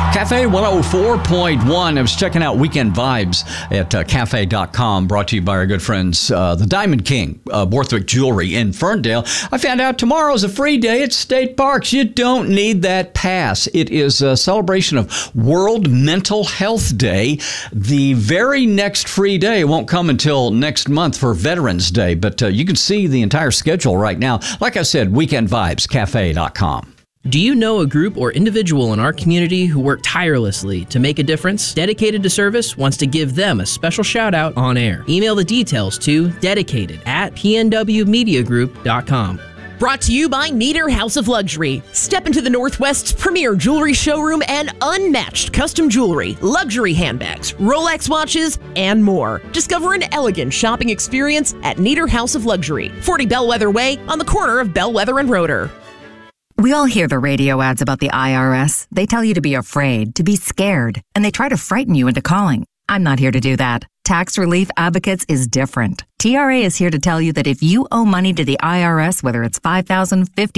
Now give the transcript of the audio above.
Cafe 104.1. I was checking out Weekend Vibes at cafe.com, brought to you by our good friends, the Diamond King, Borthwick Jewelry in Ferndale. I found out tomorrow's a free day at State Parks. You don't need that pass. It is a celebration of World Mental Health Day. The very next free day won't come until next month for Veterans Day, but you can see the entire schedule right now. Like I said, Weekend Vibes, cafe.com. Do you know a group or individual in our community who work tirelessly to make a difference? Dedicated to Service wants to give them a special shout out on air. Email the details to dedicated@pnwmediagroup.com. Brought to you by Nieder House of Luxury. Step into the Northwest's premier jewelry showroom and unmatched custom jewelry, luxury handbags, Rolex watches, and more. Discover an elegant shopping experience at Nieder House of Luxury, 40 Bellwether Way on the corner of Bellwether and Roeder. We all hear the radio ads about the IRS. They tell you to be afraid, to be scared, and they try to frighten you into calling. I'm not here to do that. Tax Relief Advocates is different. TRA is here to tell you that if you owe money to the IRS, whether it's $5,000, $50,000,